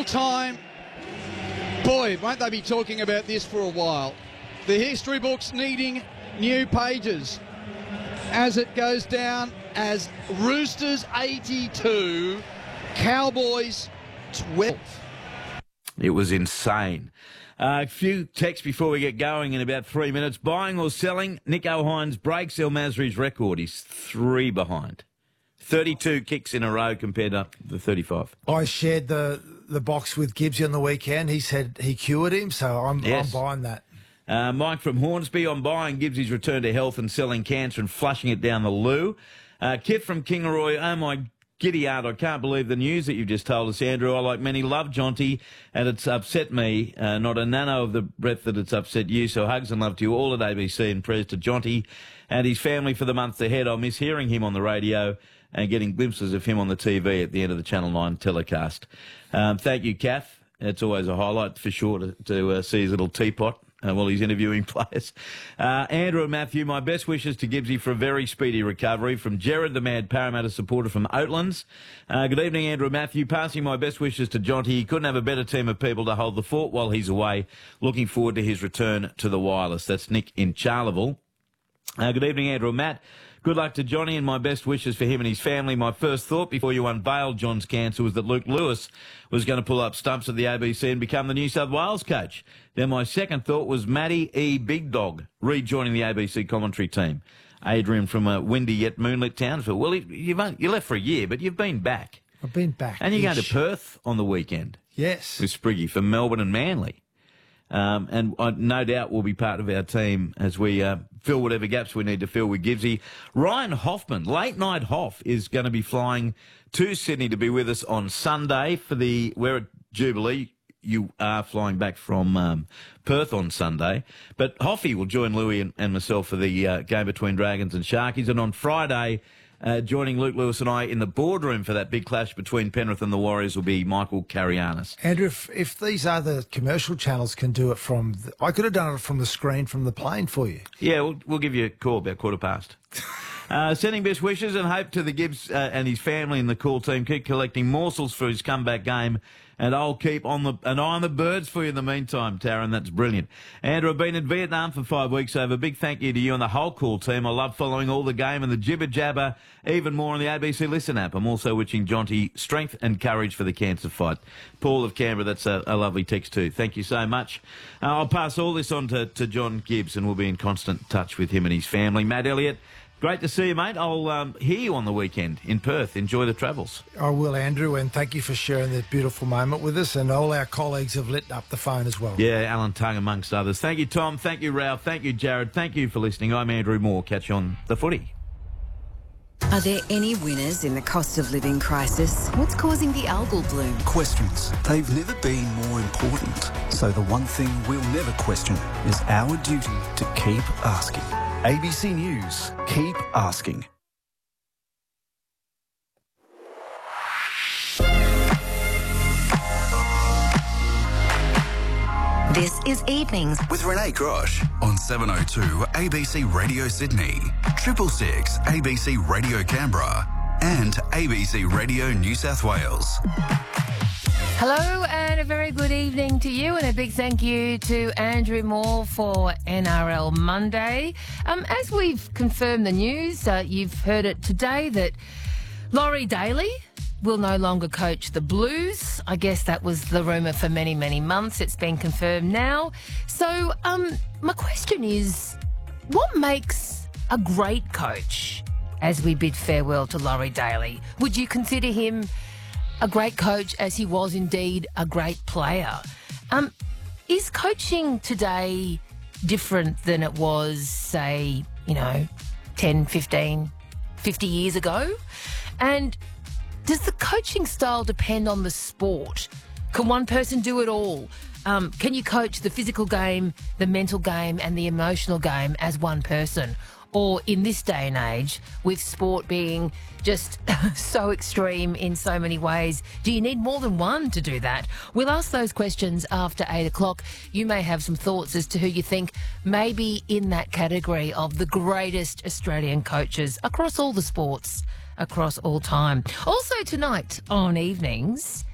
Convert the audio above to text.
all-time. Boy, won't they be talking about this for a while. The history books needing new pages as it goes down as Roosters 82, Cowboys 12. It was insane. A few texts before we get going in about 3 minutes. Buying or selling, Nico Hines breaks El Masri's record. He's 3 behind. 32 kicks in a row compared to the 35. I shared the box with Gibbsy on the weekend. He said he cured him, so I'm buying that. Mike from Hornsby, I'm buying Gibbsy's return to health and selling cancer and flushing it down the loo. Kit from Kingaroy, oh my giddy art, I can't believe the news that you've just told us, Andrew. I, like many, love Jonty, and it's upset me, not a nano of the breath that it's upset you. So hugs and love to you all at ABC and prayers to Jonty and his family for the months ahead. I'll miss hearing him on the radio and getting glimpses of him on the TV at the end of the Channel 9 telecast. Thank you, Kath. It's always a highlight for sure to see his little teapot while he's interviewing players. Andrew and Matthew, my best wishes to Gibbsy for a very speedy recovery. From Jared, the mad Parramatta supporter from Oatlands. Good evening, Andrew and Matthew. Passing my best wishes to Jonty. He couldn't have a better team of people to hold the fort while he's away. Looking forward to his return to the wireless. That's Nick in Charleville. Good evening, Andrew and Matt. Good luck to Johnny and my best wishes for him and his family. My first thought before you unveiled John's cancer was that Luke Lewis was going to pull up stumps at the ABC and become the New South Wales coach. Then my second thought was Matty E. Big Dog rejoining the ABC commentary team. Adrian from a windy yet moonlit Townsville. Well, you left for a year, but you've been back. I've been back. And you're going to Perth on the weekend. Yes. With Spriggy for Melbourne and Manly. And no doubt will be part of our team as we fill whatever gaps we need to fill with Gibbsy. Ryan Hoffman, Late Night Hoff, is going to be flying to Sydney to be with us on Sunday for we're at Jubilee. You are flying back from Perth on Sunday. But Hoffy will join Louis and myself for the game between Dragons and Sharkies. And on Friday, joining Luke Lewis and I in the boardroom for that big clash between Penrith and the Warriors will be Michael Carianis. Andrew, if these other commercial channels can do it I could have done it from the screen from the plane for you. Yeah, we'll give you a call about 1:15. Sending best wishes and hope to the Gibbs and his family and the Cool team. Keep collecting morsels for his comeback game, and I'll keep an eye on the birds for you in the meantime, Taryn. That's brilliant. Andrew, I've been in Vietnam for 5 weeks over. Big thank you to you and the whole Cool team. I love following all the game and the jibber jabber, even more on the ABC Listen app. I'm also wishing Jonty strength and courage for the cancer fight. Paul of Canberra, that's a lovely text too. Thank you so much. I'll pass all this on to John Gibbs, and we'll be in constant touch with him and his family. Matt Elliott, great to see you, mate. I'll hear you on the weekend in Perth. Enjoy the travels. I will, Andrew, and thank you for sharing that beautiful moment with us, and all our colleagues have lit up the phone as well. Yeah, Alan Tung amongst others. Thank you, Tom. Thank you, Ralph. Thank you, Jared. Thank you for listening. I'm Andrew Moore. Catch you on the footy. Are there any winners in the cost of living crisis? What's causing the algal bloom? Questions. They've never been more important. So the one thing we'll never question is our duty to keep asking. ABC News. Keep asking. This is Evenings with Renee Grosh on 702 ABC Radio Sydney, 666 ABC Radio Canberra, and ABC Radio New South Wales. Hello and a very good evening to you, and a big thank you to Andrew Moore for NRL Monday. As we've confirmed the news, you've heard it today that Laurie Daly will no longer coach the Blues. I guess that was the rumour for many, many months. It's been confirmed now. So my question is, what makes a great coach as we bid farewell to Laurie Daly? Would you consider him a great coach as he was indeed a great player? Is coaching today different than it was, say, 10, 15, 50 years ago? And does the coaching style depend on the sport? Can one person do it all? Can you coach the physical game, the mental game and the emotional game as one person? Or in this day and age, with sport being just so extreme in so many ways, do you need more than one to do that? We'll ask those questions after 8 o'clock. You may have some thoughts as to who you think may be in that category of the greatest Australian coaches across all the sports, across all time. Also tonight on Evenings,